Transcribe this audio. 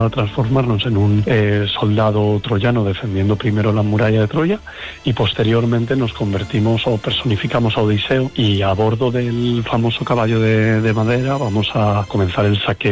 a transformarnos en un soldado troyano defendiendo primero la muralla de Troya y posteriormente nos convertimos o personificamos a Odiseo y a bordo del famoso caballo de madera vamos a comenzar el saqueo